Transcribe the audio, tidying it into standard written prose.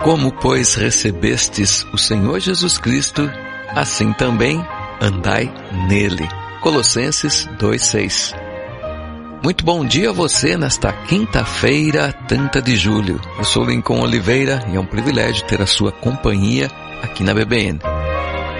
Como, pois, recebestes o Senhor Jesus Cristo, assim também andai nele. Colossenses 2:6. Muito bom dia a você nesta quinta-feira, 30 de julho. Eu sou Lincoln Oliveira e é um privilégio ter a sua companhia aqui na BBN.